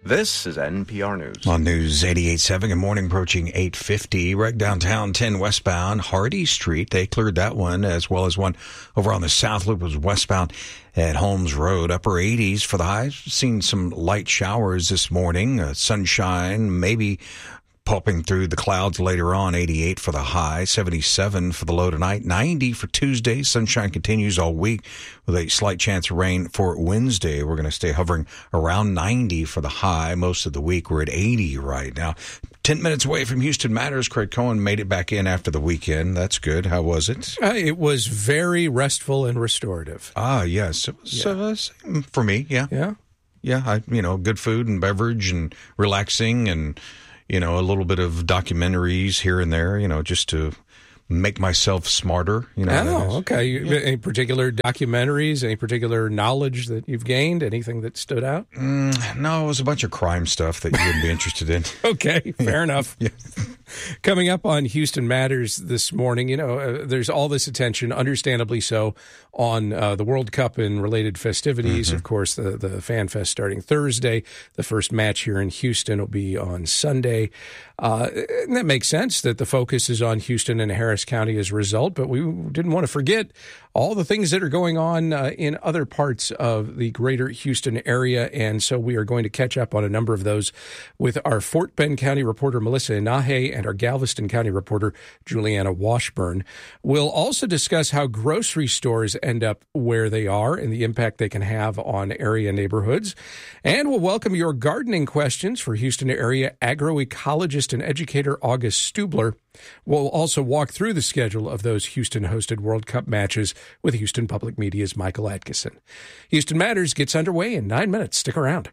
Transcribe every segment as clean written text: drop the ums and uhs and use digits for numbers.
This is NPR News. On News 88.7, good morning, approaching 8:50. Right downtown, 10 westbound, Hardy Street. They cleared that one, as well as one over on the South Loop was westbound at Holmes Road. Upper 80s for the highs. Seen some light showers this morning. Sunshine, maybe popping through the clouds later on. 88 for the high, 77 for the low tonight, 90 for Tuesday. Sunshine continues all week with a slight chance of rain for Wednesday. We're going to stay hovering around 90 for the high most of the week. We're at 80 right now. 10 minutes away from Houston Matters. Craig Cohen made it back in after the weekend. That's good. How was it? It was very restful and restorative. Yes. It was same for me. Yeah. Good food and beverage and relaxing and a little bit of documentaries here and there, just to make myself smarter. Okay. Any particular documentaries, any particular knowledge that you've gained, anything that stood out? No, it was a bunch of crime stuff that you wouldn't be interested in. Okay, fair enough. Yeah. Coming up on Houston Matters this morning, there's all this attention, understandably so, on the World Cup and related festivities. Of course, the Fan Fest starting Thursday. The first match here in Houston will be on Sunday. And that makes sense that the focus is on Houston and Harris County as a result, but we didn't want to forget all the things that are going on in other parts of the greater Houston area, and so we are going to catch up on a number of those with our Fort Bend County reporter Melissa Inahe and our Galveston County reporter Juliana Washburn. We'll also discuss how grocery stores end up where they are and the impact they can have on area neighborhoods. And we'll welcome your gardening questions for Houston area agroecologist and educator August Stubler. We'll also walk through the schedule of those Houston-hosted World Cup matches with Houston Public Media's Michael Atkinson. Houston Matters gets underway in 9 minutes. Stick around.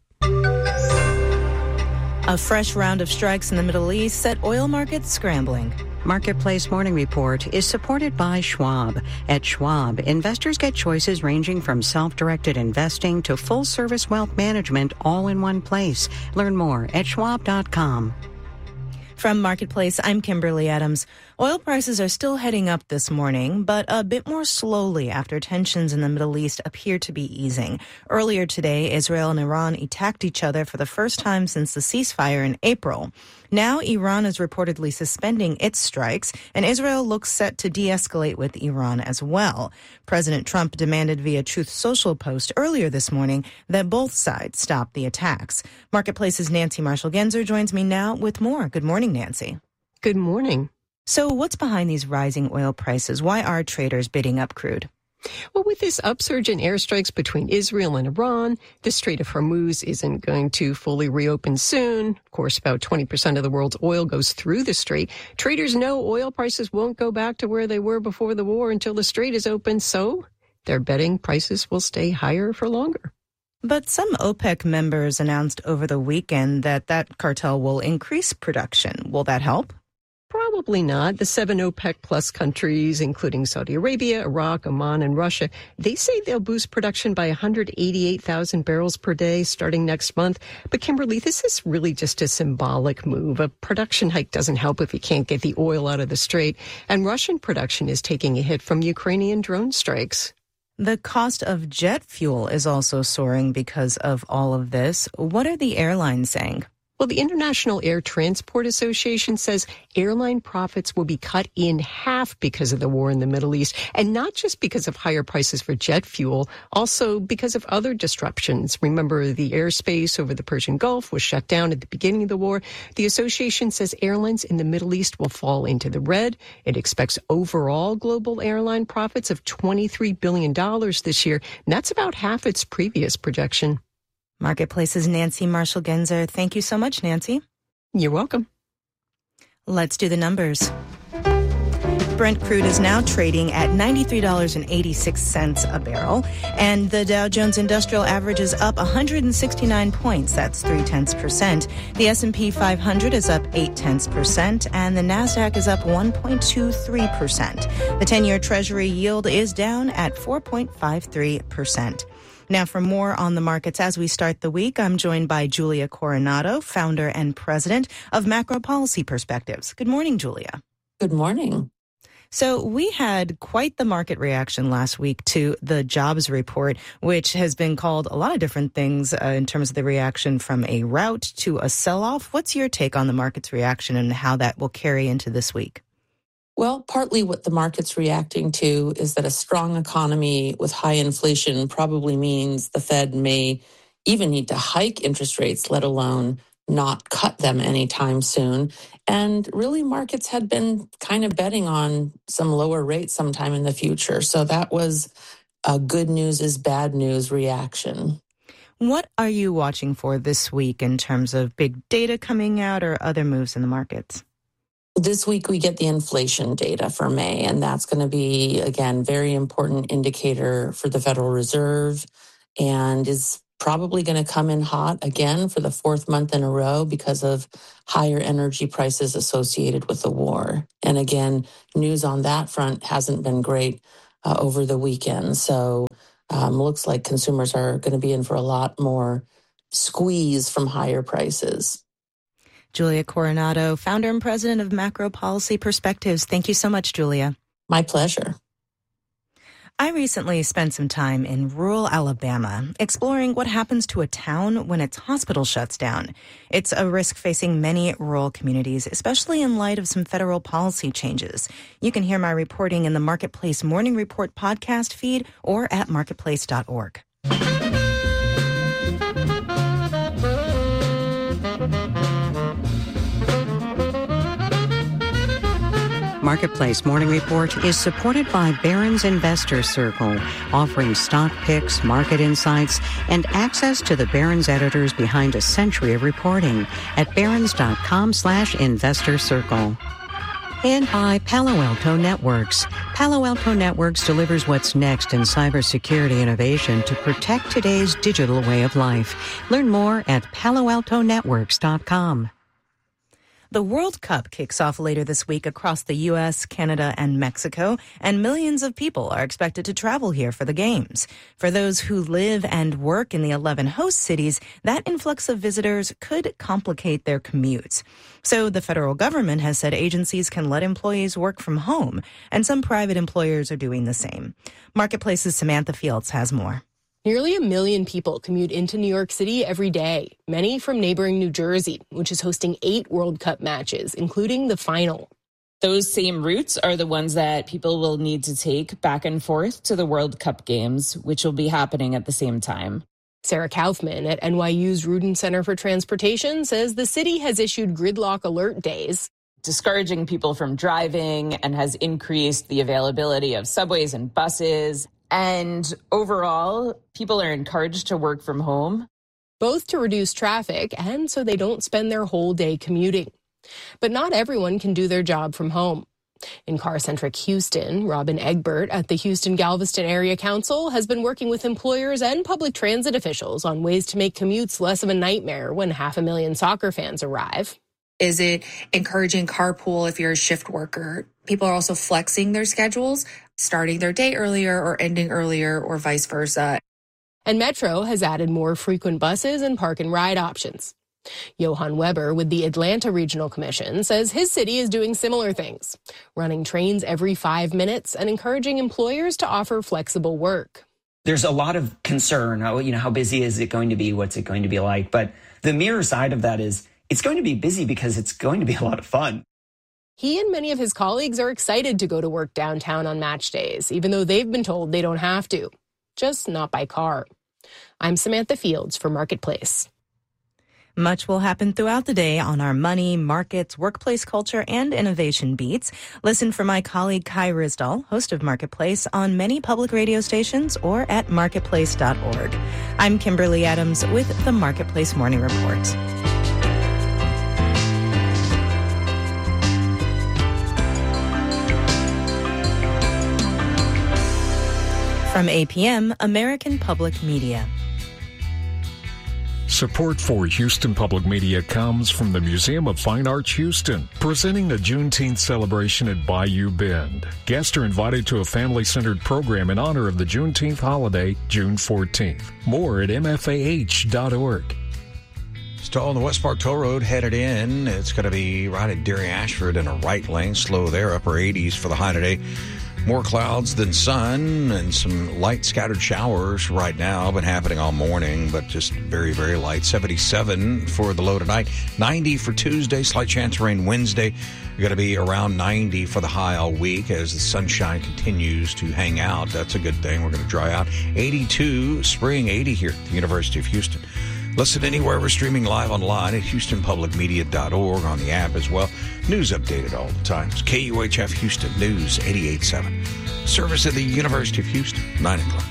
A fresh round of strikes in the Middle East set oil markets scrambling. Marketplace Morning Report is supported by Schwab. At Schwab, investors get choices ranging from self-directed investing to full-service wealth management all in one place. Learn more at schwab.com. From Marketplace, I'm Kimberly Adams. Oil prices are still heading up this morning, but a bit more slowly after tensions in the Middle East appear to be easing. Earlier today, Israel and Iran attacked each other for the first time since the ceasefire in April. Now, Iran is reportedly suspending its strikes, and Israel looks set to de-escalate with Iran as well. President Trump demanded via Truth Social post earlier this morning that both sides stop the attacks. Marketplace's Nancy Marshall-Genzer joins me now with more. Good morning, Nancy. Good morning. So what's behind these rising oil prices? Why are traders bidding up crude? Well, with this upsurge in airstrikes between Israel and Iran, the Strait of Hormuz isn't going to fully reopen soon. Of course, about 20% of the world's oil goes through the strait. Traders know oil prices won't go back to where they were before the war until the strait is open, so they're betting prices will stay higher for longer. But some OPEC members announced over the weekend that cartel will increase production. Will that help? Probably not. The 7 OPEC plus countries, including Saudi Arabia, Iraq, Oman, and Russia, they say they'll boost production by 188,000 barrels per day starting next month. But Kimberly, this is really just a symbolic move. A production hike doesn't help if you can't get the oil out of the strait. And Russian production is taking a hit from Ukrainian drone strikes. The cost of jet fuel is also soaring because of all of this. What are the airlines saying? Well, the International Air Transport Association says airline profits will be cut in half because of the war in the Middle East, and not just because of higher prices for jet fuel, also because of other disruptions. Remember, the airspace over the Persian Gulf was shut down at the beginning of the war. The association says airlines in the Middle East will fall into the red. It expects overall global airline profits of $23 billion this year, and that's about half its previous projection. Marketplace's Nancy Marshall-Genzer. Thank you so much, Nancy. You're welcome. Let's do the numbers. Brent crude is now trading at $93.86 a barrel, and the Dow Jones Industrial Average is up 169 points. That's 0.3%. The S&P 500 is up 0.8%, and the Nasdaq is up 1.23%. The 10-year Treasury yield is down at 4.53%. Now, for more on the markets as we start the week, I'm joined by Julia Coronado, founder and president of Macro Policy Perspectives. Good morning, Julia. Good morning. So we had quite the market reaction last week to the jobs report, which has been called a lot of different things in terms of the reaction from a rout to a sell-off. What's your take on the market's reaction and how that will carry into this week? Well, partly what the market's reacting to is that a strong economy with high inflation probably means the Fed may even need to hike interest rates, let alone not cut them anytime soon. And really, markets had been kind of betting on some lower rates sometime in the future. So that was a good news is bad news reaction. What are you watching for this week in terms of big data coming out or other moves in the markets? This week, we get the inflation data for May, and that's going to be, again, very important indicator for the Federal Reserve and is probably going to come in hot again for the fourth month in a row because of higher energy prices associated with the war. And again, news on that front hasn't been great over the weekend. So looks like consumers are going to be in for a lot more squeeze from higher prices. Julia Coronado, founder and president of Macro Policy Perspectives. Thank you so much, Julia. My pleasure. I recently spent some time in rural Alabama exploring what happens to a town when its hospital shuts down. It's a risk facing many rural communities, especially in light of some federal policy changes. You can hear my reporting in the Marketplace Morning Report podcast feed or at marketplace.org. Marketplace Morning Report is supported by Barron's Investor Circle, offering stock picks, market insights, and access to the Barron's editors behind a century of reporting at barrons.com/investor circle. And by Palo Alto Networks. Palo Alto Networks delivers what's next in cybersecurity innovation to protect today's digital way of life. Learn more at paloaltonetworks.com. The World Cup kicks off later this week across the U.S., Canada, and Mexico, and millions of people are expected to travel here for the games. For those who live and work in the 11 host cities, that influx of visitors could complicate their commutes. So the federal government has said agencies can let employees work from home, and some private employers are doing the same. Marketplace's Samantha Fields has more. Nearly 1 million people commute into New York City every day, many from neighboring New Jersey, which is hosting 8 World Cup matches, including the final. Those same routes are the ones that people will need to take back and forth to the World Cup games, which will be happening at the same time. Sarah Kaufman at NYU's Rudin Center for Transportation says the city has issued gridlock alert days, discouraging people from driving, and has increased the availability of subways and buses. And overall, people are encouraged to work from home. Both to reduce traffic and so they don't spend their whole day commuting. But not everyone can do their job from home. In car-centric Houston, Robin Egbert at the Houston-Galveston Area Council has been working with employers and public transit officials on ways to make commutes less of a nightmare when 500,000 soccer fans arrive. Is it encouraging carpool if you're a shift worker? People are also flexing their schedules, starting their day earlier or ending earlier or vice versa. And Metro has added more frequent buses and park and ride options. Johan Weber with the Atlanta Regional Commission says his city is doing similar things, running trains every 5 minutes and encouraging employers to offer flexible work. There's a lot of concern. How busy is it going to be? What's it going to be like? But the mirror side of that is it's going to be busy because it's going to be a lot of fun. He and many of his colleagues are excited to go to work downtown on match days, even though they've been told they don't have to. Just not by car. I'm Samantha Fields for Marketplace. Much will happen throughout the day on our money, markets, workplace culture, and innovation beats. Listen for my colleague Kai Risdal, host of Marketplace, on many public radio stations or at marketplace.org. I'm Kimberly Adams with the Marketplace Morning Report. From APM, American Public Media. Support for Houston Public Media comes from the Museum of Fine Arts Houston, presenting a Juneteenth celebration at Bayou Bend. Guests are invited to a family-centered program in honor of the Juneteenth holiday, June 14th. More at mfah.org. stall on the West Park Toll Road headed in. It's going to be right at Deary Ashford in a right lane. Slow there, upper 80s for the high today. More clouds than sun and some light scattered showers right now. Been happening all morning, but just very, very light. 77 for the low tonight. 90 for Tuesday. Slight chance of rain Wednesday. We're going to be around 90 for the high all week as the sunshine continues to hang out. That's a good thing. We're going to dry out. 82, spring 80 here at the University of Houston. Listen anywhere. We're streaming live online at HoustonPublicMedia.org, on the app as well. News updated all the time. It's KUHF Houston News 88.7. Service of the University of Houston, 9 o'clock.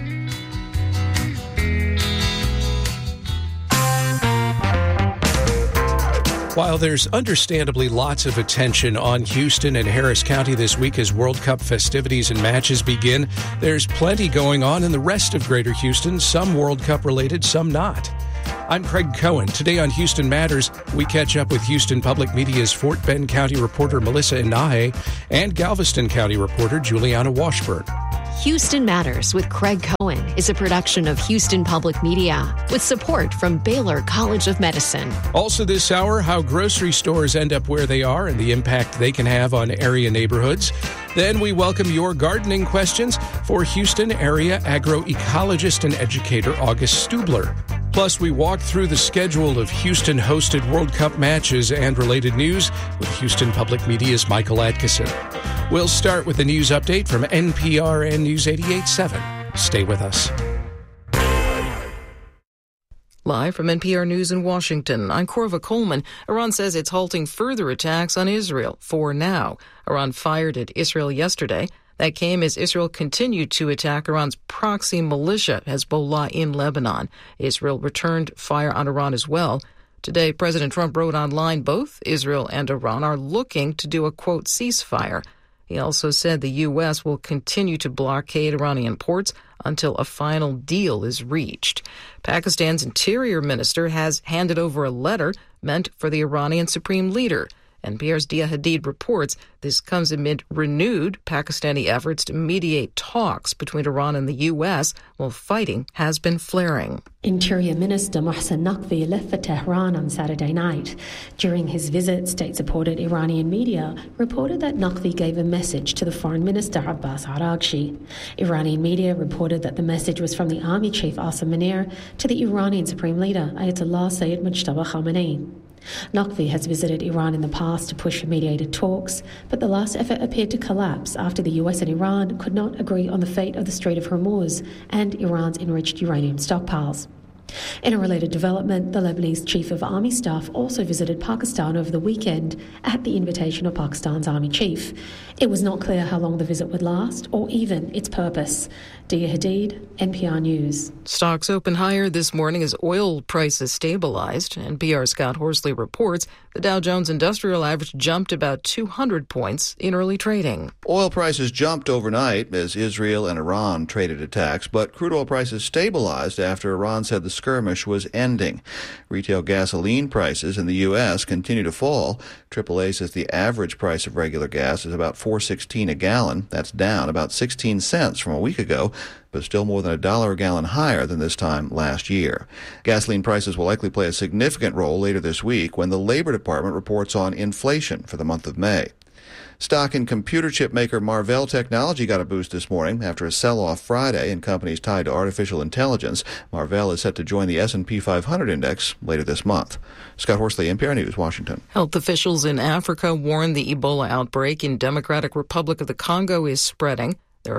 While there's understandably lots of attention on Houston and Harris County this week as World Cup festivities and matches begin, there's plenty going on in the rest of Greater Houston, some World Cup related, some not. I'm Craig Cohen. Today on Houston Matters, we catch up with Houston Public Media's Fort Bend County reporter Melissa Inahe and Galveston County reporter Juliana Washburn. Houston Matters with Craig Cohen is a production of Houston Public Media with support from Baylor College of Medicine. Also this hour, how grocery stores end up where they are and the impact they can have on area neighborhoods. Then we welcome your gardening questions for Houston area agroecologist and educator August Stubler. Plus, we walk through the schedule of Houston-hosted World Cup matches and related news with Houston Public Media's Michael Atkinson. We'll start with the news update from NPR and News 88.7. Stay with us. Live from NPR News in Washington, I'm Corva Coleman. Iran says it's halting further attacks on Israel for now. Iran fired at Israel yesterday. That came as Israel continued to attack Iran's proxy militia, Hezbollah, in Lebanon. Israel returned fire on Iran as well. Today, President Trump wrote online both Israel and Iran are looking to do a, quote, ceasefire. He also said the U.S. will continue to blockade Iranian ports until a final deal is reached. Pakistan's interior minister has handed over a letter meant for the Iranian supreme leader. NPR's Dia Hadid reports this comes amid renewed Pakistani efforts to mediate talks between Iran and the U.S. while fighting has been flaring. Interior Minister Mohsen Naqvi left for Tehran on Saturday night. During his visit, state-supported Iranian media reported that Naqvi gave a message to the Foreign Minister Abbas Araghchi. Iranian media reported that the message was from the Army Chief Asim Munir to the Iranian Supreme Leader Ayatollah Sayyid Mujtaba Khamenei. Naqvi has visited Iran in the past to push for mediated talks, but the last effort appeared to collapse after the US and Iran could not agree on the fate of the Strait of Hormuz and Iran's enriched uranium stockpiles. In a related development, the Lebanese Chief of Army Staff also visited Pakistan over the weekend at the invitation of Pakistan's Army Chief. It was not clear how long the visit would last or even its purpose. Dia Hadid, NPR News. Stocks open higher this morning as oil prices stabilized. NPR's Scott Horsley reports the Dow Jones Industrial Average jumped about 200 points in early trading. Oil prices jumped overnight as Israel and Iran traded attacks, but crude oil prices stabilized after Iran said the skirmish was ending. Retail gasoline prices in the U.S. continue to fall. AAA says the average price of regular gas is about $4.16 a gallon. That's down about 16 cents from a week ago, but still more than $1 a gallon higher than this time last year. Gasoline prices will likely play a significant role later this week when the Labor Department reports on inflation for the month of May. Stock in computer chip maker Marvell Technology got a boost this morning after a sell-off Friday in companies tied to artificial intelligence. Marvell is set to join the S&P 500 index later this month. Scott Horsley, NPR News, Washington. Health officials in Africa warn the Ebola outbreak in Democratic Republic of the Congo is spreading. There are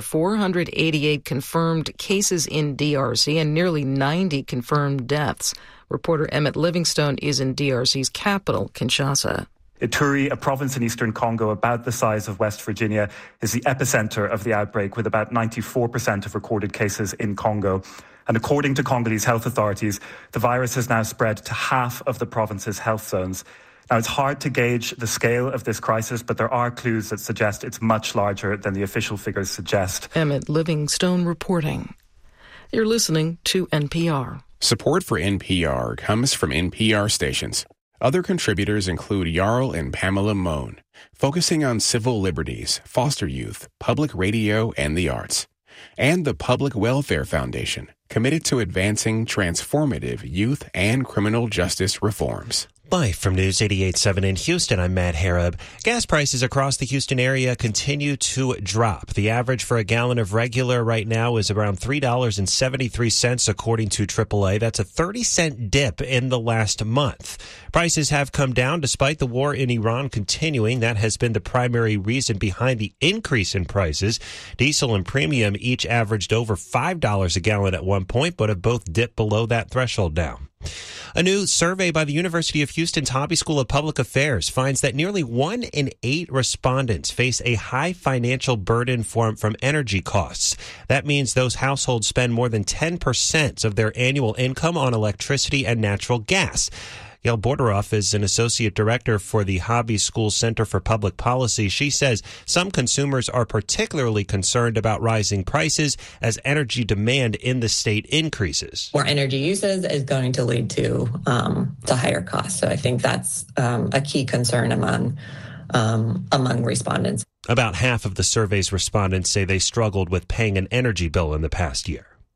488 confirmed cases in DRC and nearly 90 confirmed deaths. Reporter Emmett Livingstone is in DRC's capital, Kinshasa. Ituri, a province in eastern Congo about the size of West Virginia, is the epicenter of the outbreak with about 94% of recorded cases in Congo. And according to Congolese health authorities, the virus has now spread to half of the province's health zones. Now, it's hard to gauge the scale of this crisis, but there are clues that suggest it's much larger than the official figures suggest. Emmett Livingstone reporting. You're listening to NPR. Support for NPR comes from NPR stations. Other contributors include Jarl and Pamela Mohn, focusing on civil liberties, foster youth, public radio, and the arts. And the Public Welfare Foundation, committed to advancing transformative youth and criminal justice reforms. Live from News 88.7 in Houston, I'm Matt Harab. Gas prices across the Houston area continue to drop. The average for a gallon of regular right now is around $3.73, according to AAA. That's a 30-cent dip in the last month. Prices have come down despite the war in Iran continuing. That has been the primary reason behind the increase in prices. Diesel and premium each averaged over $5 a gallon at one point, but have both dipped below that threshold now. A new survey by the University of Houston's Hobby School of Public Affairs finds that nearly 1 in 8 respondents face a high financial burden from energy costs. That means those households spend more than 10% of their annual income on electricity and natural gas. Yael Borderoff is an associate director for the Hobby School Center for Public Policy. She says some consumers are particularly concerned about rising prices as energy demand in the state increases. More energy uses is going to lead to higher costs. So I think that's a key concern among respondents. About half of the survey's respondents say they struggled with paying an energy bill in the past year.